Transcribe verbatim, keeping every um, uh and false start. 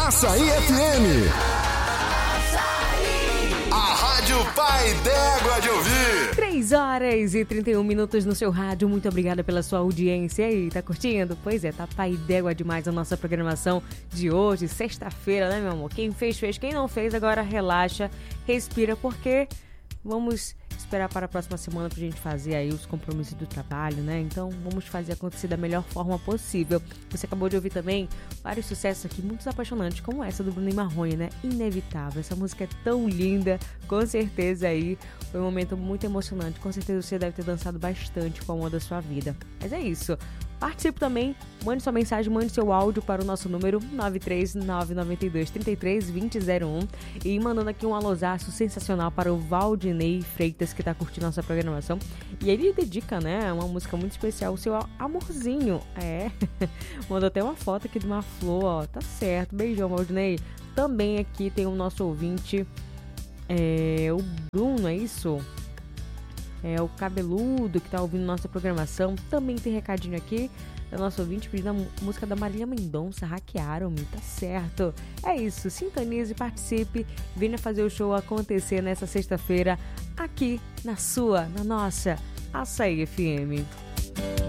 Açaí F M. A Rádio Pai d'Égua de ouvir. três horas e trinta e um minutos no seu rádio. Muito obrigada pela sua audiência. E aí, tá curtindo? Pois é, tá Pai d'Égua demais a nossa programação de hoje, sexta-feira, né, meu amor? Quem fez, fez. Quem não fez, agora relaxa, respira, porque vamos esperar para a próxima semana pra gente fazer aí os compromissos do trabalho, né? Então vamos fazer acontecer da melhor forma possível. Você acabou de ouvir também vários sucessos aqui, muitos apaixonantes, como essa do Bruno e Marrone, né? Inevitável. Essa música é tão linda, com certeza aí foi um momento muito emocionante. Com certeza você deve ter dançado bastante com a amor da sua vida. Mas é isso. Participe também, mande sua mensagem, mande seu áudio para o nosso número nove três nove nove dois, três três dois zero zero um e mandando aqui um alôzaço sensacional para o Valdinei Freitas, que está curtindo nossa programação. E ele dedica, né, uma música muito especial, o seu amorzinho. É, mandou até uma foto aqui de uma flor, ó, tá certo. Beijão, Valdinei. Também aqui tem o nosso ouvinte, é, o Bruno, é isso? É o cabeludo que tá ouvindo nossa programação. Também tem recadinho aqui da nossa ouvinte pedindo a música da Marília Mendonça, Hackearam-me, tá certo. É isso, sintonize, participe, venha fazer o show acontecer nessa sexta-feira aqui na sua, na nossa Açaí F M.